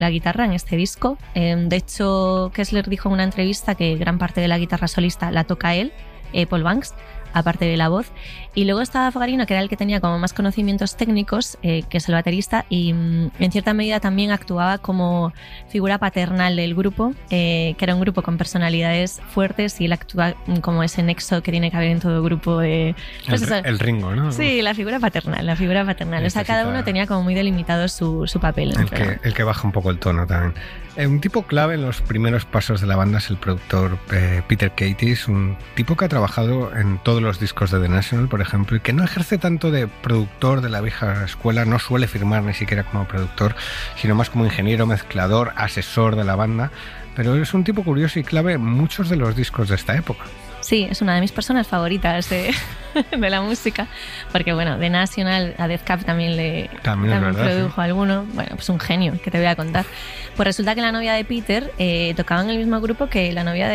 la guitarra en este disco. De hecho, Kessler dijo en una entrevista que gran parte de la guitarra solista la toca él, Paul Banks, aparte de la voz. Y luego estaba Fogarino, que era el que tenía como más conocimientos técnicos, que es el baterista, y en cierta medida también actuaba como figura paternal del grupo, que era un grupo con personalidades fuertes, y él actúa como ese nexo que tiene que haber en todo grupo de... Pues el Ringo, ¿no? Sí, la figura paternal. O sea, cada uno tenía como muy delimitado su papel. El que baja un poco el tono también. Un tipo clave en los primeros pasos de la banda es el productor Peter Katis, un tipo que ha trabajado en todos los discos de The National, por ejemplo, y que no ejerce tanto de productor de la vieja escuela, no suele firmar ni siquiera como productor, sino más como ingeniero, mezclador, asesor de la banda, pero es un tipo curioso y clave en muchos de los discos de esta época. Sí, es una de mis personas favoritas de la música, porque bueno, The National, a Death Cab también produjo, ¿sí? Alguno. Bueno, pues un genio, que te voy a contar. Pues resulta que la novia de Peter tocaba en el mismo grupo que la novia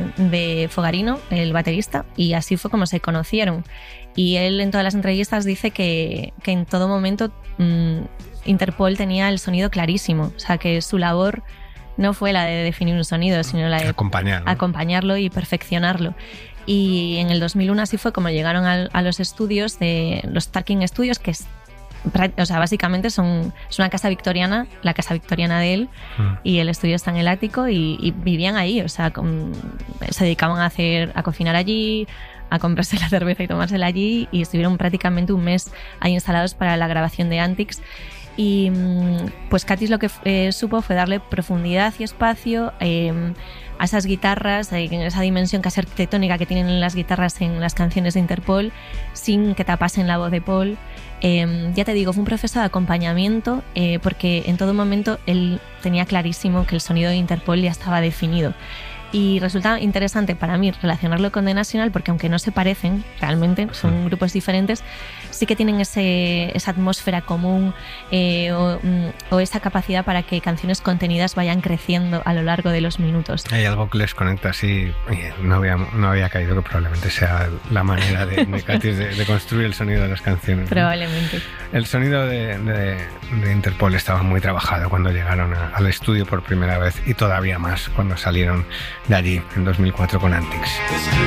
de Fogarino, el baterista, y así fue como se conocieron. Y él en todas las entrevistas dice que en todo momento Interpol tenía el sonido clarísimo, o sea que su labor no fue la de definir un sonido, sino la de acompañarlo y perfeccionarlo. Y en el 2001 así fue como llegaron a los estudios de los Tarkin Studios, que es, o sea, básicamente es una casa victoriana, la casa victoriana de él, y el estudio está en el ático, y vivían ahí, o sea, se dedicaban a cocinar allí, a comprarse la cerveza y tomársela allí, y estuvieron prácticamente un mes ahí instalados para la grabación de Antics. Y pues Katis lo que supo fue darle profundidad y espacio a esas guitarras, esa dimensión casi arquitectónica que tienen las guitarras en las canciones de Interpol, sin que tapasen la voz de Paul. Ya te digo, fue un proceso de acompañamiento, porque en todo momento él tenía clarísimo que el sonido de Interpol ya estaba definido. Y resulta interesante para mí relacionarlo con The National, porque aunque no se parecen realmente, son grupos diferentes, sí que tienen esa atmósfera común, o esa capacidad para que canciones contenidas vayan creciendo a lo largo de los minutos. Hay algo que les conecta así. No había caído que probablemente sea la manera de Katis de construir el sonido de las canciones. Probablemente. ¿No? El sonido de Interpol estaba muy trabajado cuando llegaron al estudio por primera vez, y todavía más cuando salieron de allí en 2004 con Antics.